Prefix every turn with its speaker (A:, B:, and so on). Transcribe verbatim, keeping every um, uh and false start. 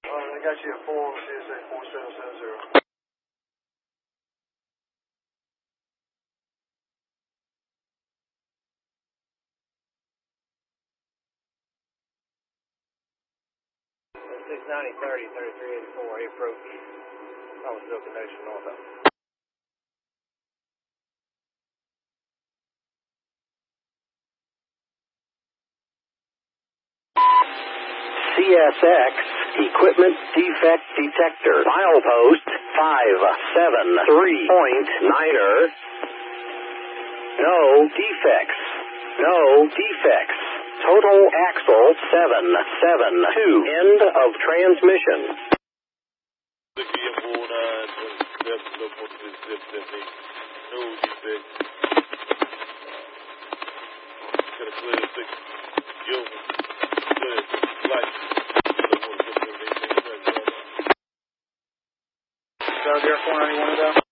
A: Alright, I got you at four C S A four seven seven zero.
B: six ninety, thirty, thirty-three eighty-four, approach. Collinsville connection northbound.
C: C S X Equipment Defect Detector. Milepost five seven three point niner. No defects. No defects. Total axle seven seven two. End of transmission.
D: No defects. Got a clear six. Yo. Clear light.
A: Down here, four ninety-one down.